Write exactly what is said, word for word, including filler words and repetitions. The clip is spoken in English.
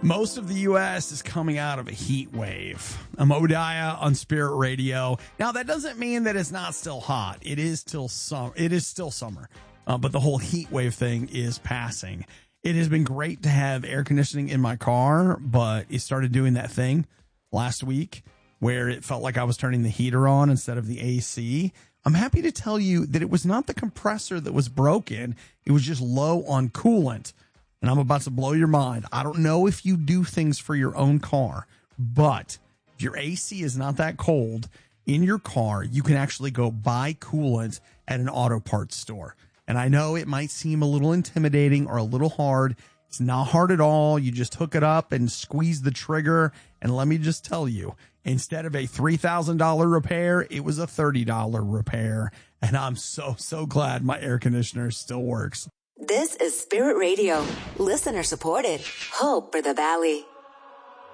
Most of the U S is coming out of a heat wave. I'm Obadiah on Spirit Radio. Now, that doesn't mean that it's not still hot. It is still summer. It is still summer, uh, but the whole heat wave thing is passing. It has been great to have air conditioning in my car, but it started doing that thing last week where it felt like I was turning the heater on instead of the A C. I'm happy to tell you that it was not the compressor that was broken. It was just low on coolant. And I'm about to blow your mind. I don't know if you do things for your own car, but if your A C is not that cold in your car, you can actually go buy coolant at an auto parts store. And I know it might seem a little intimidating or a little hard. It's not hard at all. You just hook it up and squeeze the trigger. And let me just tell you, instead of a three thousand dollars repair, it was a thirty dollars repair. And I'm so, so glad my air conditioner still works. This is Spirit Radio, listener supported. Hope for the Valley.